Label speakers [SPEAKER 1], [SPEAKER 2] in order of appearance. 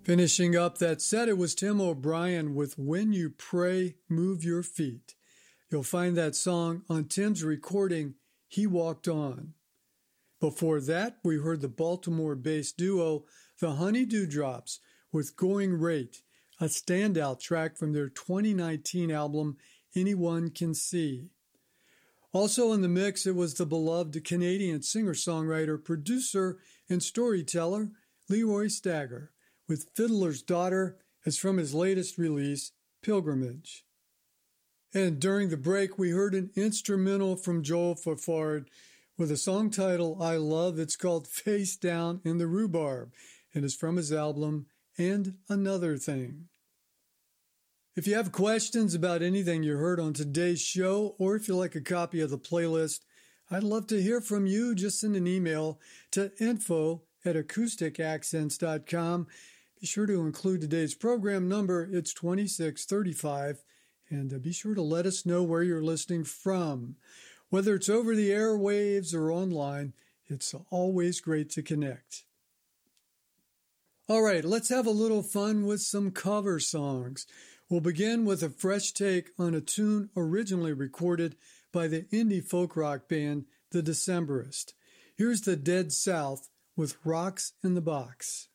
[SPEAKER 1] Finishing up that set, it was Tim O'Brien with When You Pray, Move Your Feet. You'll find that song on Tim's recording, He Walked On. Before that, we heard the Baltimore-based duo, the Honey Dewdrops, with Going Rate, a standout track from their 2019 album, Anyone Can See. Also in the mix, it was the beloved Canadian singer-songwriter, producer, and storyteller, Leroy Stagger, with Fiddler's Daughter as from his latest release, Pilgrimage. And during the break, we heard an instrumental from Joel Fafard with a song title I love. It's called Face Down in the Rhubarb and is from his album And Another Thing. If you have questions about anything you heard on today's show, or if you like a copy of the playlist, I'd love to hear from you. Just send an email to info@acousticaccents.com. Be sure to include today's program number. It's 2635. And be sure to let us know where you're listening from. Whether it's over the airwaves or online, it's always great to connect. All right, let's have a little fun with some cover songs. We'll begin with a fresh take on a tune originally recorded by the indie folk rock band The Decemberists. Here's the Dead South with Rocks in the Box.